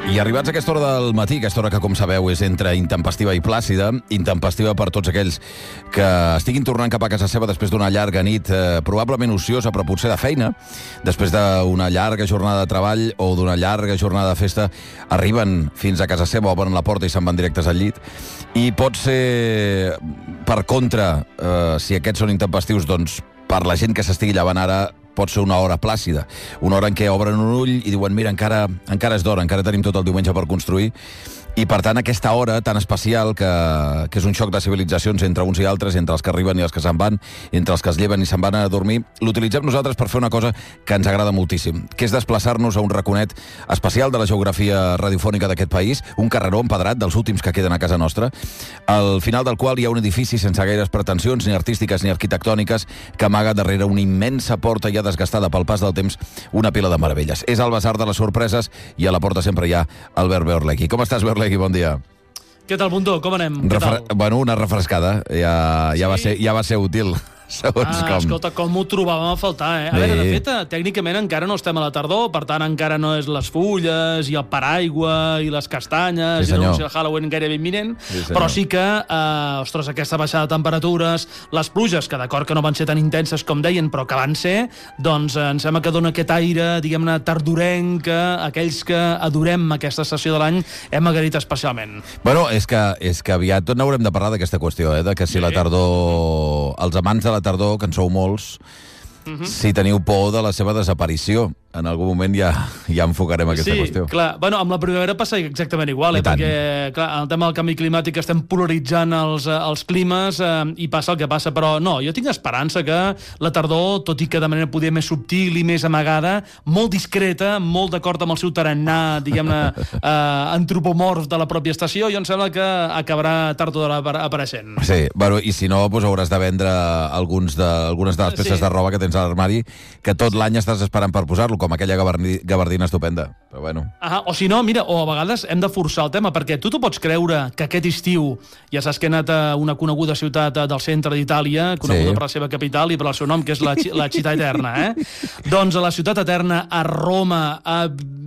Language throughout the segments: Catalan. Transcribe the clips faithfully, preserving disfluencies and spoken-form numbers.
I arribats a aquesta hora del matí, aquesta hora que, com sabeu, és entre intempestiva i plàcida, intempestiva per tots aquells que estiguin tornant cap a casa seva després d'una llarga nit, eh, probablement ociosa, però potser de feina, després d'una llarga jornada de treball o d'una llarga jornada de festa, arriben fins a casa seva, obren la porta i se'n van directes al llit. I pot ser, per contra, eh, si aquests són intempestius, doncs, per la gent que s'estigui llevant ara, pot ser una hora plàcida, una hora en què obren un ull i diuen, mira, encara, encara és d'hora, encara tenim tot el diumenge per construir. I, per tant, aquesta hora tan especial, que, que és un xoc de civilitzacions entre uns i altres, entre els que arriben i els que se'n van, entre els que es lleven i se'n van a dormir, l'utilitzem nosaltres per fer una cosa que ens agrada moltíssim, que és desplaçar-nos a un raconet especial de la geografia radiofònica d'aquest país, un carreró empedrat dels últims que queden a casa nostra, al final del qual hi ha un edifici sense gaires pretensions, ni artístiques ni arquitectòniques, que amaga darrere una immensa porta ja desgastada pel pas del temps una pila de meravelles. És el basar de les sorpreses i a la porta sempre hi ha Albert Beorlegui. Com estàs, Beorlegui? Bon dia. Què tal, Bundó? Com anem? Refre... Bueno, una refrescada. Ja, ja, sí? va ser, ja va ser útil. Segons ah, com. Escolta, com ho trobàvem a faltar, eh? A Bé. veure, de fet, tècnicament encara no estem a la tardor, per tant, encara no és les fulles i el paraigua i les castanyes, sí, i no sé, el Halloween gairebé imminent, sí, però sí que, eh, ostres, aquesta baixada de temperatures, les pluges, que d'acord que no van ser tan intenses com deien, però que van ser, doncs eh, em sembla que dona aquest aire, diguem-ne, tardorenc, que aquells que adorem aquesta estació de l'any hem agraït especialment. Bueno, és que, és que aviat tot n'haurem de parlar d'aquesta qüestió, eh? De que si sí. la tardor... Els amants de la tardor, que en sou molts, uh-huh. si teniu por de la seva desaparició. En algun moment ja, ja enfocarem aquesta sí, qüestió. Sí, clar. Bueno, amb la primavera passa exactament igual, eh? Perquè, clar, en el tema del canvi climàtic estem polaritzant els, els climes eh, i passa el que passa, però no, jo tinc esperança que la tardor, tot i que de manera poder més subtil i més amagada, molt discreta, molt d'acord amb el seu tarannà, diguem-ne, eh, antropomorf de la pròpia estació, i em sembla que acabarà tard o d'hora apareixent. Sí, bueno, i si no, doncs hauràs de vendre alguns de, algunes de les peces sí. de roba que tens a l'armari, que tot l'any estàs esperant per posar-lo, com aquella gabardina estupenda. Però bueno. Ah, o si no, mira, o a vegades hem de forçar el tema, perquè tu t'ho pots creure que aquest estiu, ja saps que he anat a una coneguda ciutat del centre d'Itàlia, coneguda sí. per la seva capital i per el seu nom, que és la, la Città Eterna, eh? Doncs a la Ciutat Eterna, a Roma, a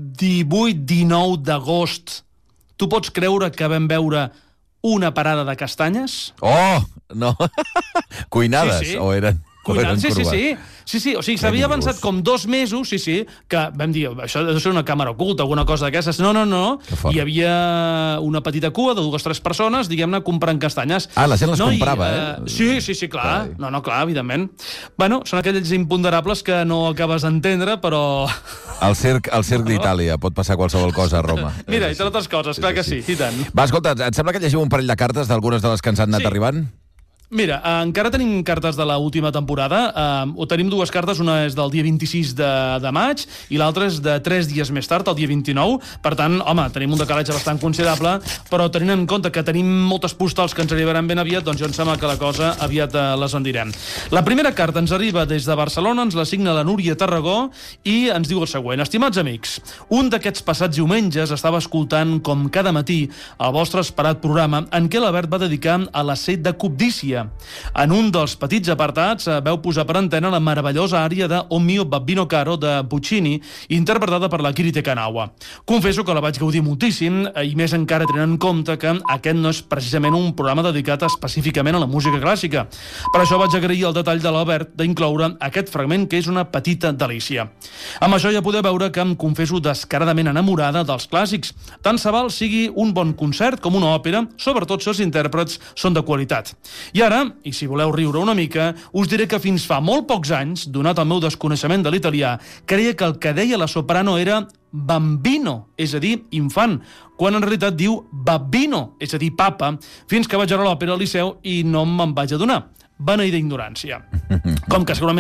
divuit dinou d'agost, tu pots creure que vam veure una parada de castanyes? Oh, no. Cuinades, sí, sí. o eren... Cuinant, sí, sí, sí, sí, sí, o sigui, s'havia avançat com dos mesos, sí, sí, que vam dir, això ha de ser una càmera oculta, alguna cosa d'aquestes, no, no, no, hi havia una petita cua de dues o tres persones, diguem-ne, comprant castanyes. Ah, la gent les no, comprava, i, eh? Sí, sí, sí, clar, Ai. no, no, clar, evidentment. Bueno, són aquells imponderables que no acabes d'entendre, però... El circ, el circ d'Itàlia, pot passar qualsevol cosa a Roma. Mira, i altres coses, clar que sí, i tant. Va, escolta, et sembla que llegim un parell de cartes d'algunes de les que ens han anat sí. arribant? Mira, eh, encara tenim cartes de l'última temporada. Eh, o tenim dues cartes, una és del dia vint-i-sis de, de maig i l'altra és de tres dies més tard, el dia vint-i-nou. Per tant, home, tenim un decalatge bastant considerable, però tenint en compte que tenim moltes postals que ens arribaran ben aviat, doncs jo em sembla que la cosa aviat eh, les endirem. La primera carta ens arriba des de Barcelona, ens la signa la Núria Tarragó i ens diu el següent. Estimats amics, un d'aquests passats diumenges estava escoltant, com cada matí, el vostre esperat programa en què l'Albert va dedicar a l'asset de cobdícia. En un dels petits apartats eh, veu posar per antena la meravellosa ària de O mio babbino caro de Puccini, interpretada per la Kirite Kanawa. Confesso que la vaig gaudir moltíssim, eh, i més encara tenint en compte que aquest no és precisament un programa dedicat específicament a la música clàssica. Per això vaig agrair el detall de l'Albert d'incloure aquest fragment, que és una petita delícia. Amb això ja podeu veure que em confesso descaradament enamorada dels clàssics. Tant se val sigui un bon concert com una òpera, sobretot si els intèrprets són de qualitat. I ara, i si voleu riure una mica, us diré que fins fa molt pocs anys, donat el meu desconeixement de l'italià, creia que el que deia la soprano era bambino, és a dir, infant, quan en realitat diu babbino, és a dir, papa, fins que vaig anar a l'òpera al Liceu i no me'n vaig adonar. Beneïda ignorància. Com que segurament